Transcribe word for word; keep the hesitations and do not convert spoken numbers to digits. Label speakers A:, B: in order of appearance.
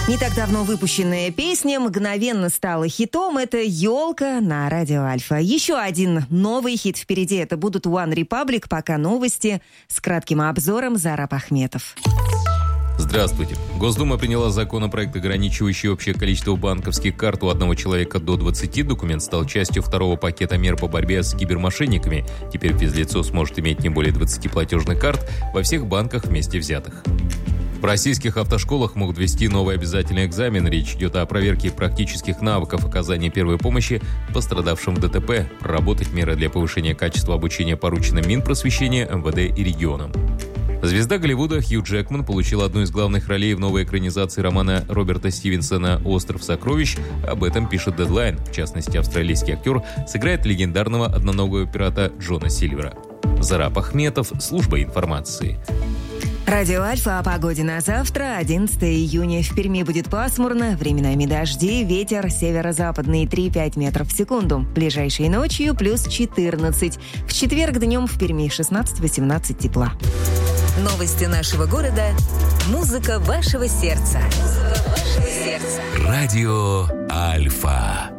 A: Не так давно выпущенная песня мгновенно стала хитом. Это «Елка» на радио Альфа. Еще один новый хит впереди. Это будут One Republic. Пока новости с кратким обзором Зараб Ахметов.
B: Здравствуйте. Госдума приняла законопроект, ограничивающий общее количество банковских карт у одного человека до двадцати. Документ стал частью второго пакета мер по борьбе с кибермошенниками. Теперь физлицо сможет иметь не более двадцати платежных карт во всех банках вместе взятых. В российских автошколах могут ввести новый обязательный экзамен. Речь идет о проверке практических навыков оказания первой помощи пострадавшим в ДТП, проработать меры для повышения качества обучения порученным Минпросвещения, эм вэ дэ и регионам. Звезда Голливуда Хью Джекман получил одну из главных ролей в новой экранизации романа Роберта Стивенсона «Остров сокровищ». Об этом пишет Deadline. В частности, австралийский актер сыграет легендарного одноногого пирата Джона Сильвера. Зараб Ахметов, служба информации.
A: Радио Альфа о погоде на завтра, одиннадцатого июня. В Перми будет пасмурно, временами дожди, ветер северо-западный три-пять метров в секунду. Ближайшей ночью плюс четырнадцать. В четверг днем в Перми шестнадцать-восемнадцать тепла.
C: Новости нашего города. Музыка вашего сердца. Музыка вашего сердца.
D: Радио Альфа.